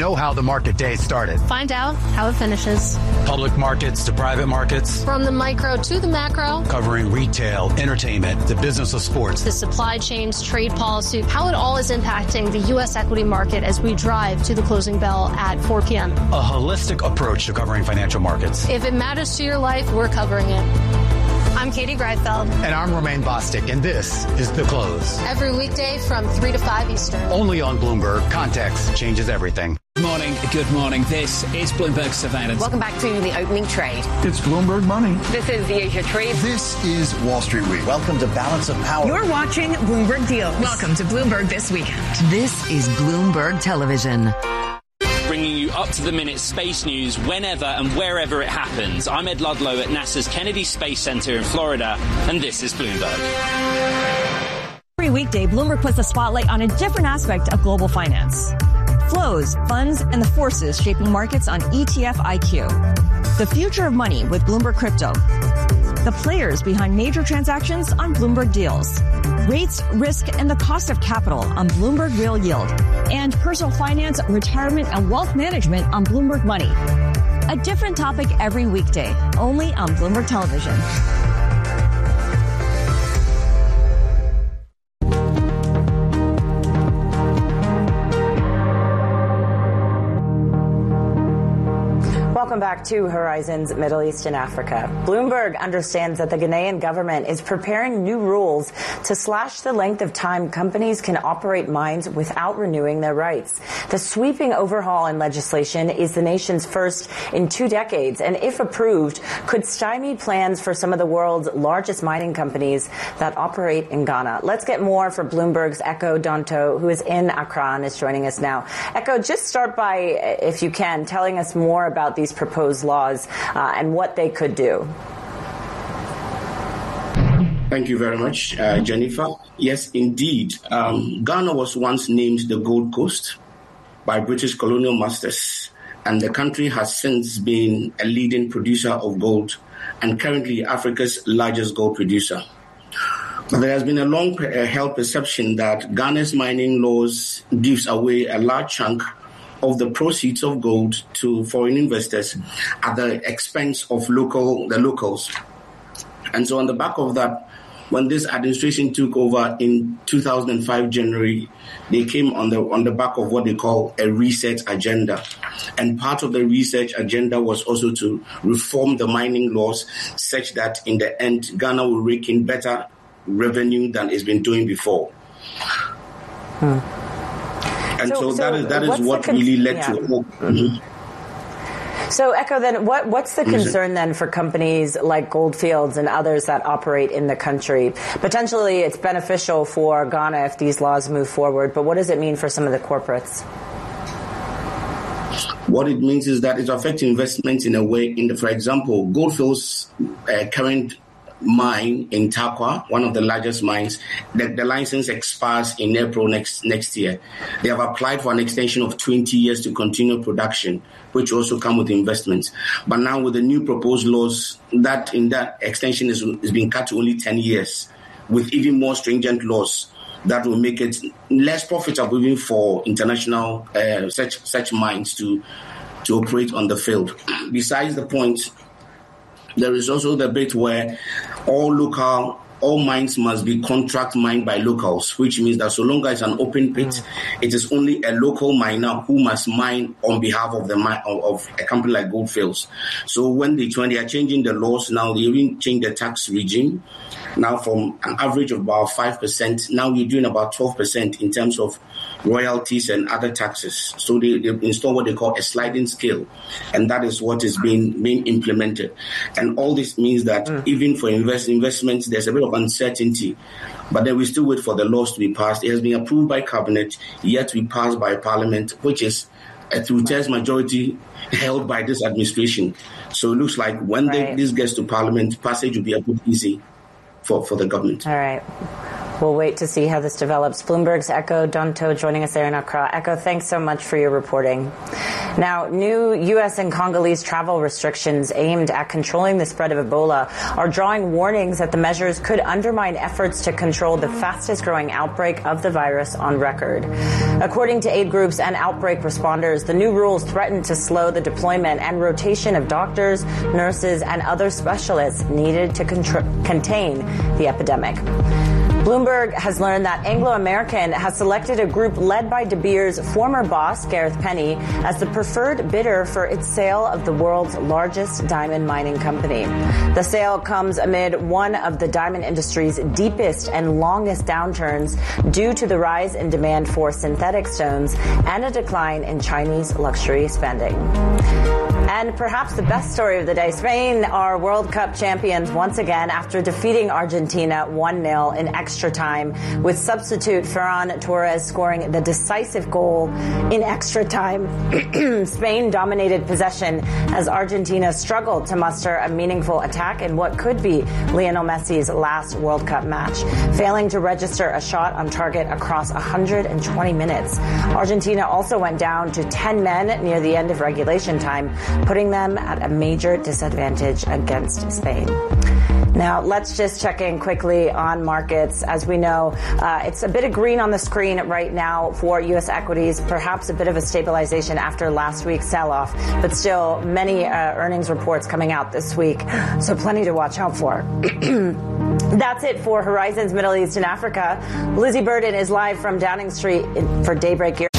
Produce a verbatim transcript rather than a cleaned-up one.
Know how the market day started. Find out how it finishes. Public markets to private markets. From the micro to the macro. Covering retail, entertainment, the business of sports. The supply chains, trade policy, how it all is impacting the U S equity market as we drive to the closing bell at four p.m. A holistic approach to covering financial markets. If it matters to your life, we're covering it. I'm Katie Greifeld. And I'm Romaine Bostic, and this is The Close. Every weekday from three to five Eastern. Only on Bloomberg. Context changes everything. Good morning. Good morning. This is Bloomberg Surveillance. Welcome back to the opening trade. It's Bloomberg Money. This is the Asia Trade. This is Wall Street Week. Welcome to Balance of Power. You're watching Bloomberg Deals. Welcome to Bloomberg This Weekend. This is Bloomberg Television. Bringing you up-to-the-minute space news whenever and wherever it happens. I'm Ed Ludlow at NASA's Kennedy Space Center in Florida, and this is Bloomberg. Every weekday, Bloomberg puts the spotlight on a different aspect of global finance. Flows, funds, and the forces shaping markets on E T F I Q. The future of money with Bloomberg Crypto. The players behind major transactions on Bloomberg Deals. Rates, risk, and the cost of capital on Bloomberg Real Yield. And personal finance, retirement, and wealth management on Bloomberg Money. A different topic every weekday, only on Bloomberg Television. Welcome back to Horizons Middle East and Africa. Bloomberg understands that the Ghanaian government is preparing new rules to slash the length of time companies can operate mines without renewing their rights. The sweeping overhaul in legislation is the nation's first in two decades, and if approved, could stymie plans for some of the world's largest mining companies that operate in Ghana. Let's get more from Bloomberg's Echo Donto, who is in Accra and is joining us now. Echo, just start by, if you can, telling us more about these proposed laws uh, and what they could do. Thank you very much, uh, Jennifer. Yes, indeed. Um, Ghana was once named the Gold Coast by British colonial masters, and the country has since been a leading producer of gold and currently Africa's largest gold producer. But there has been a long-held perception that Ghana's mining laws gives away a large chunk of the proceeds of gold to foreign investors at the expense of local the locals. And so on the back of that, when this administration took over in two thousand five January, they came on the on the back of what they call a research agenda. And part of the research agenda was also to reform the mining laws such that in the end, Ghana will rake in better revenue than it's been doing before. Hmm. And so, so, so that is that is what con- really led yeah. to. Mm-hmm. So, Echo, then, what, what's the concern then for companies like Goldfields and others that operate in the country? Potentially, it's beneficial for Ghana if these laws move forward, but what does it mean for some of the corporates? What it means is that it affects investments in a way. In the, for example, Goldfields' uh, current mine in Tarkwa, one of the largest mines, the, the license expires in April next next year. They have applied for an extension of twenty years to continue production, which also come with investments. But now with the new proposed laws, that in that extension is, is being cut to only ten years, with even more stringent laws that will make it less profitable even for international uh, such such mines to to operate on the field. Besides the point, there is also the bit where all local, all mines must be contract mined by locals, which means that so long as it's an open pit, mm. it is only a local miner who must mine on behalf of the of, of a company like Goldfields. So when they when they are changing the laws now, they even change the tax regime. Now from an average of about five percent, now we're doing about twelve percent in terms of royalties and other taxes. So they, they install what they call a sliding scale, and that is what is being being implemented. And all this means that mm. even for invest, investments, there's a bit of uncertainty. But then we still wait for the laws to be passed. It has been approved by cabinet, yet we passed by parliament, which is a two-thirds majority held by this administration. So it looks like when right. they, this gets to parliament, passage will be a bit easy for, for the government. All right. We'll wait to see how this develops. Bloomberg's Echo Donto joining us there in Accra. Echo, thanks so much for your reporting. Now, new U S and Congolese travel restrictions aimed at controlling the spread of Ebola are drawing warnings that the measures could undermine efforts to control the fastest growing outbreak of the virus on record. According to aid groups and outbreak responders, the new rules threaten to slow the deployment and rotation of doctors, nurses, and other specialists needed to contr- contain the epidemic. Bloomberg has learned that Anglo American has selected a group led by De Beers' former boss, Gareth Penny, as the preferred bidder for its sale of the world's largest diamond mining company. The sale comes amid one of the diamond industry's deepest and longest downturns due to the rise in demand for synthetic stones and a decline in Chinese luxury spending. And perhaps the best story of the day, Spain are World Cup champions once again after defeating Argentina one nil in extra time, with substitute Ferran Torres scoring the decisive goal in extra time. Spain dominated possession as Argentina struggled to muster a meaningful attack in what could be Lionel Messi's last World Cup match, failing to register a shot on target across one hundred twenty minutes. Argentina also went down to ten men near the end of regulation time, putting them at a major disadvantage against Spain. Now, let's just check in quickly on markets. As we know, uh, it's a bit of green on the screen right now for U S equities, perhaps a bit of a stabilization after last week's sell-off, but still many uh, earnings reports coming out this week, so plenty to watch out for. That's it for Horizons Middle East and Africa. Lizzie Burden is live from Downing Street for Daybreak.